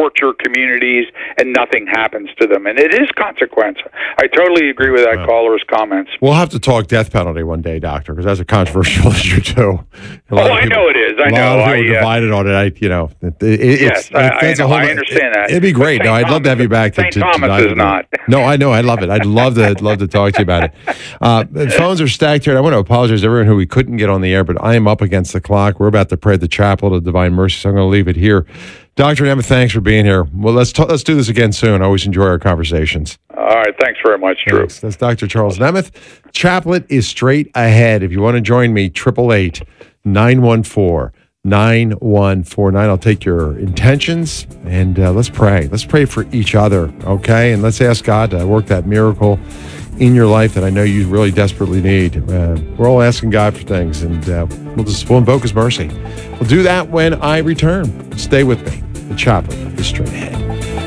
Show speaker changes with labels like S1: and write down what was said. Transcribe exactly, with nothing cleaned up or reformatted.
S1: torture communities and nothing happens to them. And it is consequence. I totally agree with that
S2: Wow.
S1: caller's comments.
S2: We'll have to talk death penalty one day, Doctor, because that's a controversial issue too. A lot
S1: Oh,
S2: of
S1: I
S2: people-
S1: know it is. I
S2: a lot
S1: know.
S2: of people
S1: I,
S2: are
S1: uh,
S2: divided on it. I, you know, it, it, it's,
S1: Yes, I- I
S2: that's a
S1: know.
S2: whole-
S1: I understand that.
S2: It'd be great.
S1: But
S2: No,
S1: Saint
S2: I'd love to have you back. To,
S1: Saint
S2: to, to
S1: Thomas
S2: dive
S1: is
S2: into
S1: not.
S2: it. No, I know. I love it. I'd love to love to talk to you about it. Uh, the phones are stacked here. I want to apologize to everyone who we couldn't get on the air, but I am up against the clock. We're about to pray at the chapel of Divine Mercy, so I'm going to leave it here. Doctor Nemeth, thanks for being here. Well, let's talk, let's do this again soon. I always enjoy our conversations.
S1: All right. Thanks very much, Drew.
S2: Thanks. That's Doctor Charles Nemeth. Chaplet is straight ahead. If you want to join me, eight eight eight, nine one four, nine one four nine. I'll take your intentions and uh, let's pray. Let's pray for each other, okay? And let's ask God to work that miracle in your life that I know you really desperately need. Uh, we're all asking God for things, and uh, we'll just we'll invoke His mercy. We'll do that when I return. Stay with me. The Chaplet is straight ahead.